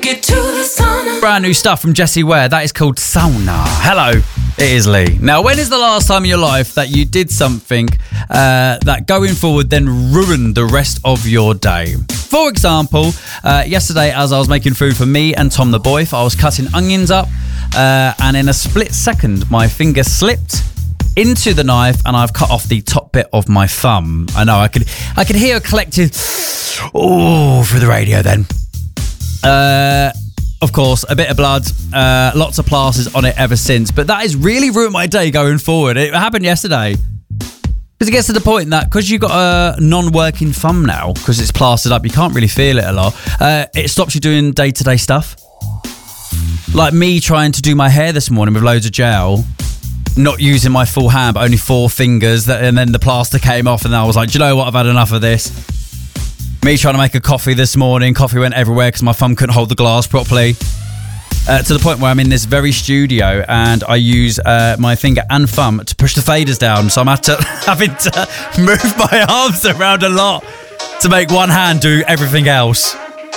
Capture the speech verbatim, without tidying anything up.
it to the sauna. Brand new stuff from Jessie Ware. That is called Sauna. Hello, it is Lee. Now, when is the last time in your life that you did something uh, that going forward then ruined the rest of your day? For example, uh, yesterday as I was making food for me and Tom the boy, I was cutting onions up uh, and in a split second my finger slipped into the knife and I've cut off the top bit of my thumb. I know, I could I could hear a collective oh through the radio then. Uh, of course, a bit of blood, uh, lots of plasters on it ever since. But that has really ruined my day going forward. It happened yesterday. Because it gets to the point that because you've got a non-working thumb now, because it's plastered up, you can't really feel it a lot. Uh, it stops you doing day-to-day stuff. Like me trying to do my hair this morning with loads of gel, not using my full hand, but only four fingers, that, and then the plaster came off and I was like, do you know what, I've had enough of this. Me trying to make a coffee this morning, coffee went everywhere because my thumb couldn't hold the glass properly. Uh, to the point where I'm in this very studio and I use uh, my finger and thumb to push the faders down. So I'm had to, having to move my arms around a lot to make one hand do everything else.